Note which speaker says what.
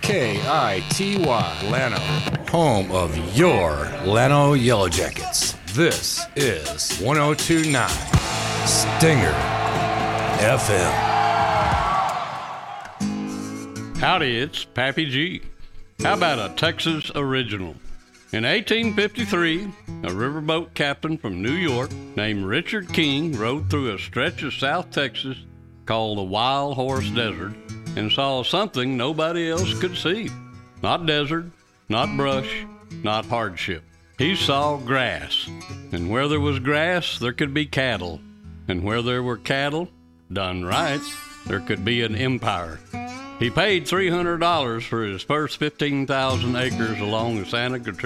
Speaker 1: KITY Llano, home of your Llano Yellow Jackets. This is 1029 Stinger FM.
Speaker 2: Howdy, it's Pappy G. How about a Texas original? In 1853, a riverboat captain from New York named Richard King rode through a stretch of South Texas called the Wild Horse Desert and saw something nobody else could see. Not desert, not brush, not hardship. He saw grass, and where there was grass, there could be cattle, and where there were cattle, done right, there could be an empire. He paid $300 for his first 15,000 acres along the Santa Catrina